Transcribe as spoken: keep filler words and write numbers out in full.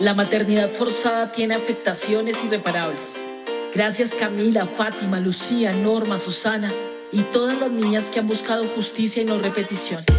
La maternidad forzada tiene afectaciones irreparables. Gracias Camila, Fátima, Lucía, Norma, Susana y todas las niñas que han buscado justicia y no repetición.